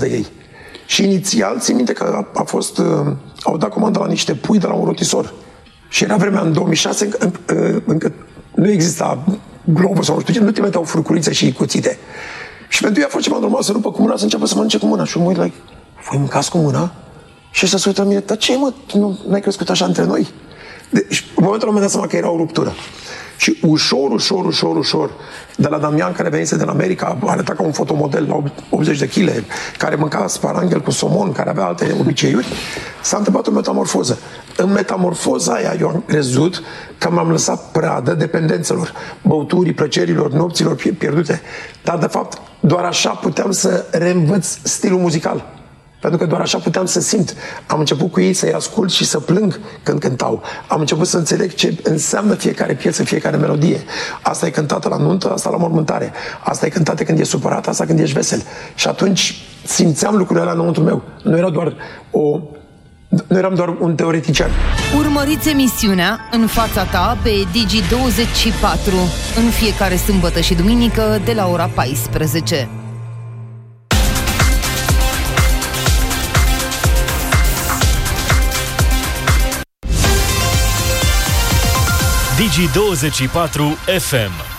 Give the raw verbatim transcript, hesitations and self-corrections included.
de ei. Și inițial, țin minte că a, a fost, uh, au dat comandă la niște pui de la un rotisor. Și era vremea în două mii șase încă, încă, încă nu exista globul sau nu știu ce, nu te meteau furculițe și cuțite. Și pentru ei a fost ceva normal să rupă cu mâna, să înceapă să mănânce cu mâna. Și eu mă uit, like, voi mâncați cu mâna? Și ăștia se uită la mine, dar ce mă, nu ai crescut așa între noi? Deci, în momentul ăla mi-am dat seama că era o ruptură. Și ușor, ușor, ușor, ușor, de la Damian, care venise din America, arăta ca un fotomodel la optzeci de kilograme, care mânca sparanghel cu somon, care avea alte obiceiuri, s-a întâmplat o metamorfoză. În metamorfoza aia eu am crezut că m-am lăsat pradă dependențelor, băuturii, plăcerilor, nopților pierdute. Dar, de fapt, doar așa puteam să reînvăț stilul muzical. Pentru că doar așa puteam să simt. Am început cu ei să-i ascult și să plâng când cântau. Am început să înțeleg ce înseamnă fiecare piesă, fiecare melodie. Asta e cântată la nuntă, asta la mormântare. Asta e cântată când e supărat, asta când ești vesel. Și atunci simțeam lucrurile alea înăuntru meu. Nu era doar o... Nu eram doar un teoretician. Urmăriți emisiunea În fața ta pe Digi douăzeci și patru în fiecare sâmbătă și duminică de la ora paisprezece. Digi douăzeci și patru F M.